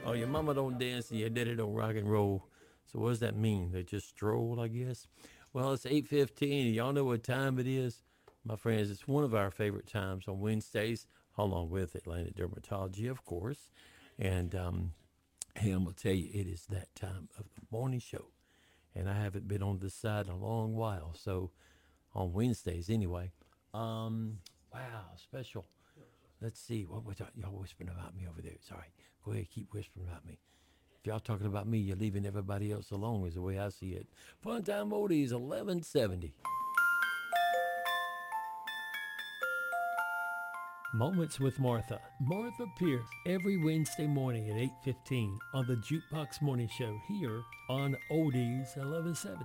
Oh, your mama don't dance and your daddy don't rock and roll. So what does that mean? They just stroll, I guess. Well, it's 8:15. Y'all know what time it is, my friends. It's one of our favorite times on Wednesdays, along with Atlantic Dermatology, of course. And hey, I'm gonna tell you, it is that time of the morning show, and I haven't been on this side in a long while. So on Wednesdays, anyway. Wow, special. Let's see. What was y'all whispering about me over there? It's all right. Go ahead, keep whispering about me. If y'all talking about me, you're leaving everybody else alone, is the way I see it. Fun Time Oldies, 1170. Moments with Martha. Martha Pierce, every Wednesday morning at 8:15 on the Jukebox Morning Show here on Oldies 1170.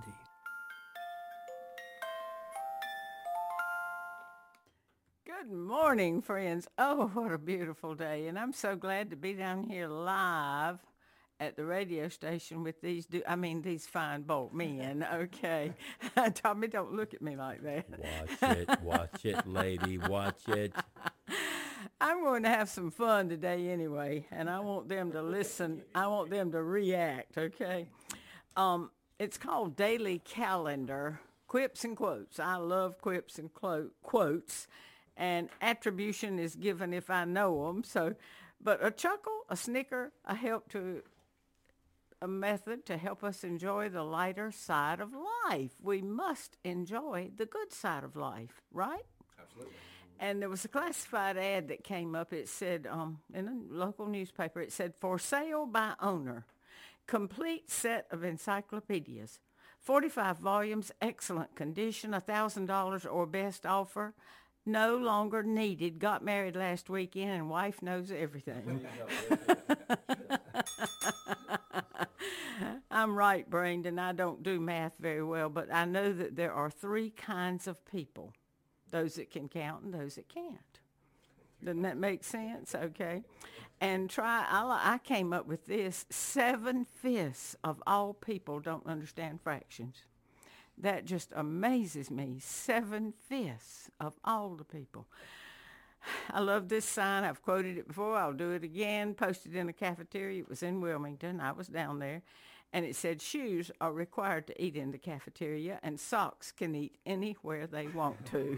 Good morning, friends. Oh, what a beautiful day. And I'm so glad to be down here live at the radio station with these fine bold men, okay? Tommy, don't look at me like that. Watch it, lady, watch it. I'm going to have some fun today anyway, and I want them to listen. I want them to react, okay? It's called Daily Calendar, Quips and Quotes. I love quips and quotes, and attribution is given if I know them. So, but a chuckle, a snicker, a method to help us enjoy the lighter side of life. We must enjoy the good side of life, right? Absolutely. And there was a classified ad that came up. It said, in a local newspaper, it said, for sale by owner, complete set of encyclopedias, 45 volumes, excellent condition, $1,000 or best offer, no longer needed, got married last weekend, and wife knows everything. I'm right-brained, and I don't do math very well, but I know that there are three kinds of people. Those that can count and those that can't. Doesn't that make sense? Okay. And I came up with this. 7/5 of all people don't understand fractions. That just amazes me. 7/5 of all the people. I love this sign. I've quoted it before. I'll do it again. Posted in a cafeteria. It was in Wilmington. I was down there. And it said shoes are required to eat in the cafeteria and socks can eat anywhere they want to.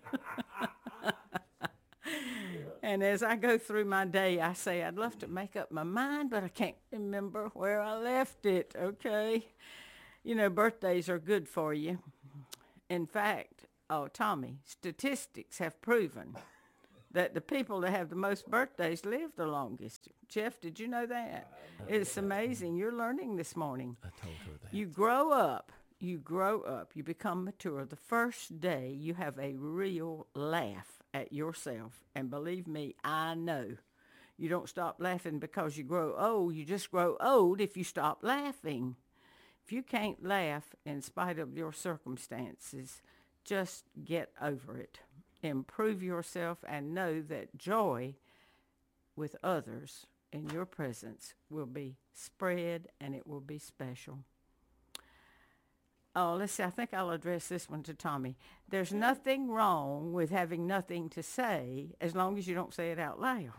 And as I go through my day, I say I'd love to make up my mind, but I can't remember where I left it, okay? You know, birthdays are good for you. In fact, Tommy, statistics have proven that the people that have the most birthdays live the longest. Jeff, did you know that? It's amazing. You're learning this morning. I told her that. You grow up, you become mature. The first day you have a real laugh at yourself. And believe me, I know. You don't stop laughing because you grow old. You just grow old if you stop laughing. If you can't laugh in spite of your circumstances, just get over it. Improve yourself and know that joy with others in your presence will be spread and it will be special. Oh, let's see. I think I'll address this one to Tommy. There's nothing wrong with having nothing to say as long as you don't say it out loud.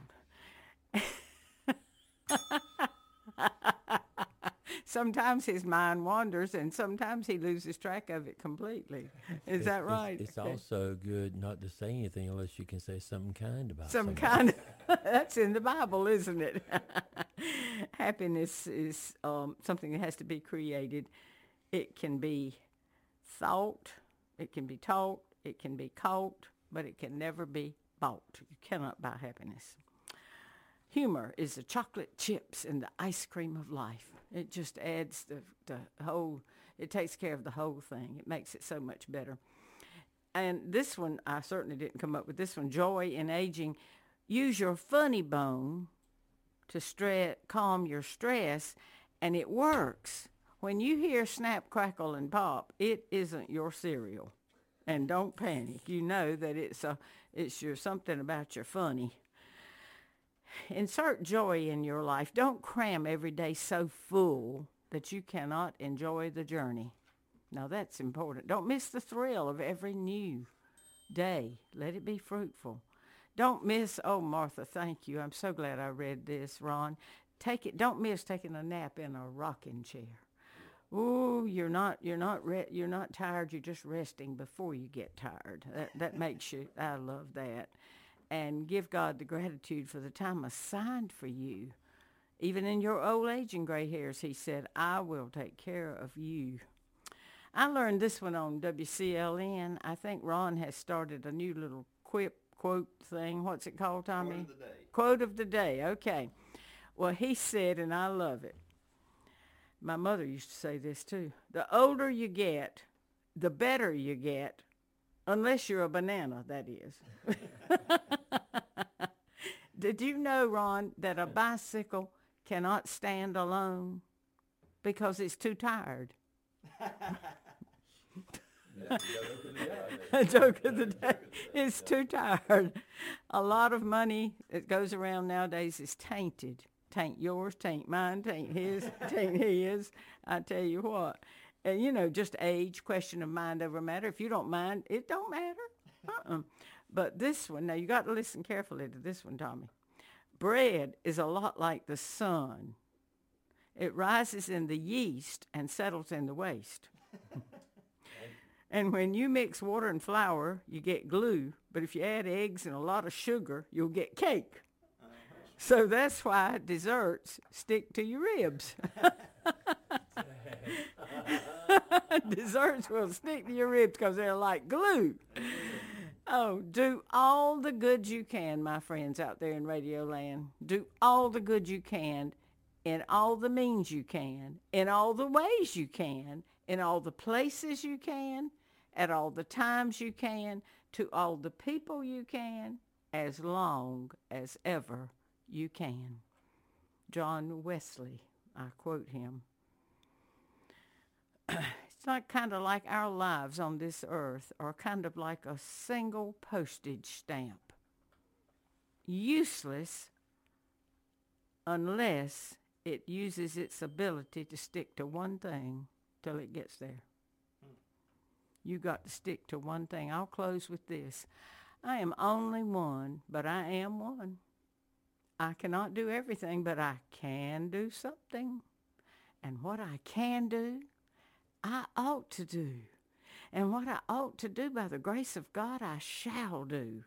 Sometimes his mind wanders, and sometimes he loses track of it completely. Is that right? It's also good not to say anything unless you can say something kind about some somebody. kind of, that's in the Bible, isn't it? Happiness is something that has to be created. It can be thought, it can be taught, it can be caught, but it can never be bought. You cannot buy happiness. Humor is the chocolate chips and the ice cream of life. It just adds the whole, it takes care of the whole thing. It makes it so much better. And this one, I certainly didn't come up with this one. Joy in aging. Use your funny bone to calm your stress, and it works. When you hear snap, crackle, and pop, it isn't your cereal. And don't panic. You know that it's your something about your funny. Insert joy in your life. Don't cram every day so full that you cannot enjoy the journey. Now that's important. Don't miss the thrill of every new day. Let it be fruitful. Don't miss, oh, Martha, thank you. I'm so glad I read this, Ron. Don't miss taking a nap in a rocking chair. Ooh, you're not tired. You're just resting before you get tired. That makes you. I love that. And give God the gratitude for the time assigned for you. Even in your old age and gray hairs, he said, I will take care of you. I learned this one on WCLN. I think Ron has started a new little quote thing. What's it called, Tommy? Quote of the day. Quote of the day. Okay. Well, he said, and I love it. My mother used to say this too. The older you get, the better you get, unless you're a banana, that is. Did you know, Ron, that a bicycle cannot stand alone because it's too tired? A joke of the day. It's too tired. A lot of money that goes around nowadays is tainted. Tain't yours, tain't mine, tain't his, tain't his. I tell you what. And, just age, question of mind over matter. If you don't mind, it don't matter. But this one, now you got to listen carefully to this one, Tommy. Bread is a lot like the sun. It rises in the yeast and settles in the waste. And when you mix water and flour, you get glue. But if you add eggs and a lot of sugar, you'll get cake. So that's why desserts stick to your ribs. Desserts will stick to your ribs because they're like glue. Oh, do all the good you can, my friends out there in Radio Land. Do all the good you can in all the means you can, in all the ways you can, in all the places you can, at all the times you can, to all the people you can, as long as ever you can. John Wesley, I quote him. It's not kind of like our lives on this earth are kind of like a single postage stamp. Useless unless it uses its ability to stick to one thing till it gets there. You got to stick to one thing. I'll close with this. I am only one, but I am one. I cannot do everything, but I can do something. And what I can do, I ought to do. And what I ought to do by the grace of God, I shall do.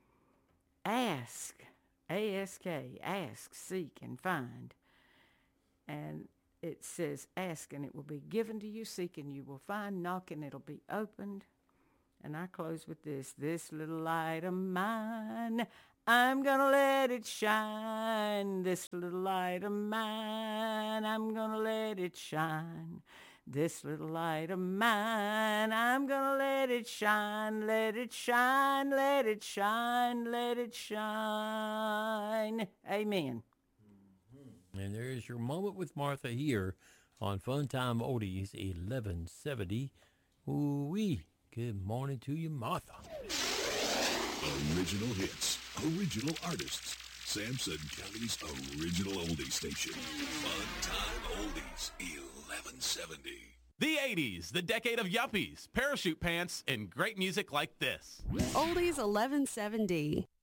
Ask, A-S-K, ask, seek, and find. And it says, ask and it will be given to you, seek and you will find, knock and it'll be opened. And I close with this little light of mine, I'm gonna let it shine. This little light of mine, I'm gonna let it shine. This little light of mine, I'm gonna let it shine, let it shine, let it shine, let it shine. Amen. And there's your moment with Martha here on Funtime Oldies 1170. Ooh-wee. Good morning to you, Martha. Original hits, original artists. Sampson County's original oldie station. Funtime Oldies 1170. The 80s, the decade of yuppies, parachute pants, and great music like this. Oldies 1170.